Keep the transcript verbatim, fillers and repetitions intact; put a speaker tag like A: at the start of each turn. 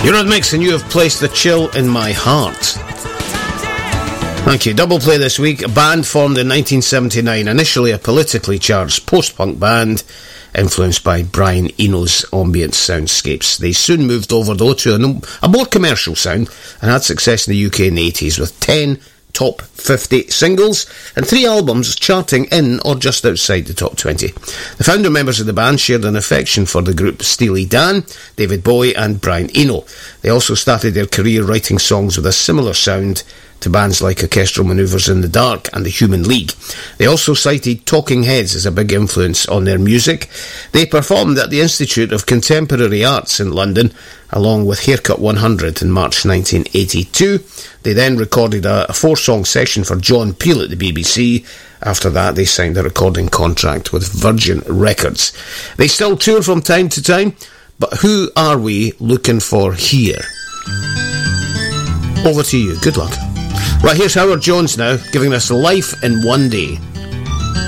A: Eurodmix, and you have placed the chill in my heart. Thank you. Double play this week. A band formed in nineteen seventy-nine, initially a politically charged post-punk band, influenced by Brian Eno's ambient soundscapes. They soon moved over, though, to a, a more commercial sound and had success in the U K in the eighties with ten top fifty singles and three albums charting in or just outside the top twenty. The founder members of the band shared an affection for the group Steely Dan, David Bowie and Brian Eno. They also started their career writing songs with a similar sound to bands like Orchestral Manoeuvres in the Dark and the Human League. They also cited Talking Heads as a big influence on their music. They performed at the Institute of Contemporary Arts in London, along with Haircut one hundred in March nineteen eighty-two. They then recorded a, a four-song session for John Peel at the B B C. After that, they signed a recording contract with Virgin Records. They still tour from time to time, but who are we looking for here? Over to you. Good luck. Right, here's Howard Jones now, giving us Life in One Day.